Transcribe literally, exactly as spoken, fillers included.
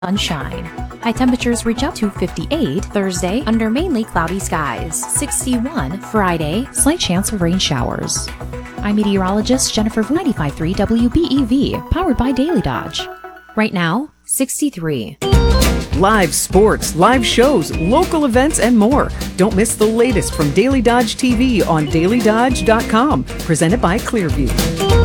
sunshine. High temperatures reach up to fifty-eight Thursday under mainly cloudy skies. sixty-one Friday, slight chance of rain showers. I'm meteorologist Jennifer Vu, ninety-five point three W B E V, powered by Daily Dodge. Right now, sixty-three. Live sports, live shows, local events, and more. Don't miss the latest from Daily Dodge T V on daily dodge dot com. Presented by Clearview.